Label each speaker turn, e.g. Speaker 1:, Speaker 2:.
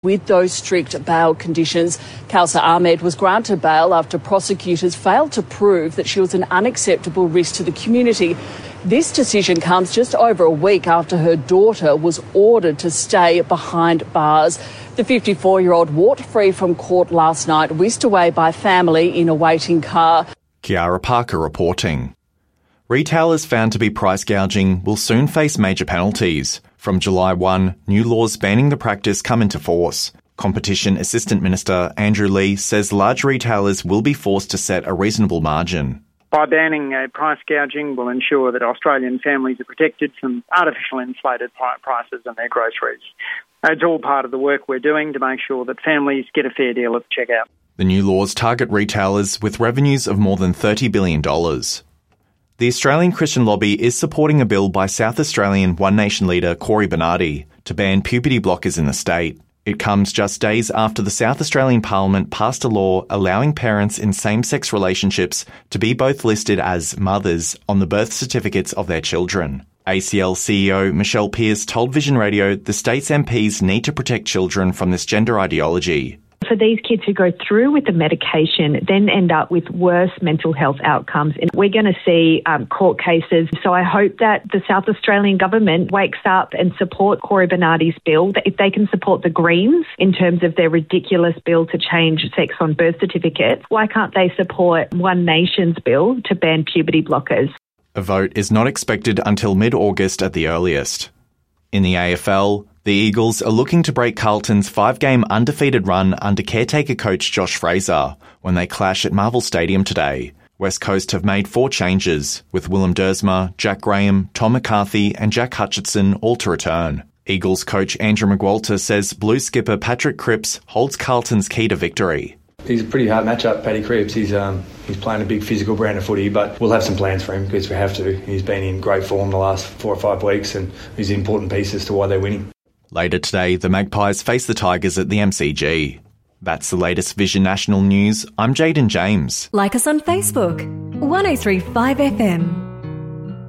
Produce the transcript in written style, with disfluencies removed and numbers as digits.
Speaker 1: With those strict bail conditions, Kausar Ahmed was granted bail after prosecutors failed to prove that she was an unacceptable risk to the community. This decision comes just over a week after her daughter was ordered to stay behind bars. The 54-year-old walked free from court last night, whisked away by family in a waiting car.
Speaker 2: Kiara Parker reporting. Retailers found to be price gouging will soon face major penalties. From July 1, new laws banning the practice come into force. Competition Assistant Minister Andrew Lee says large retailers will be forced to set a reasonable margin.
Speaker 3: By banning price gouging will ensure that Australian families are protected from artificial inflated prices on their groceries. It's all part of the work we're doing to make sure that families get a fair deal at the checkout.
Speaker 2: The new laws target retailers with revenues of more than $30 billion. The Australian Christian Lobby is supporting a bill by South Australian One Nation leader Cory Bernardi to ban puberty blockers in the state. It comes just days after the South Australian Parliament passed a law allowing parents in same-sex relationships to be both listed as mothers on the birth certificates of their children. ACL CEO Michelle Pearce told Vision Radio the state's MPs need to protect children from this gender ideology.
Speaker 4: For these kids who go through with the medication then end up with worse mental health outcomes. And we're going to see court cases. So I hope that the South Australian government wakes up and supports Cory Bernardi's bill. If they can support the Greens in terms of their ridiculous bill to change sex on birth certificates, why can't they support One Nation's bill to ban puberty blockers?
Speaker 2: A vote is not expected until mid-August at the earliest. In the AFL, the Eagles are looking to break Carlton's 5-game undefeated run under caretaker coach Josh Fraser when they clash at Marvel Stadium today. West Coast have made 4 changes, with Willem Dersma, Jack Graham, Tom McCarthy and Jack Hutchinson all to return. Eagles coach Andrew McWalter says Blue skipper Patrick Cripps holds Carlton's key to victory.
Speaker 5: He's a pretty hard matchup, Paddy Cripps. He's playing a big physical brand of footy, but we'll have some plans for him because we have to. He's been in great form the last 4 or 5 weeks and he's an important piece as to why they're winning.
Speaker 2: Later today, the Magpies face the Tigers at the MCG. That's the latest Vision National News. I'm Jayden James.
Speaker 6: Like us on Facebook, 103.5 FM.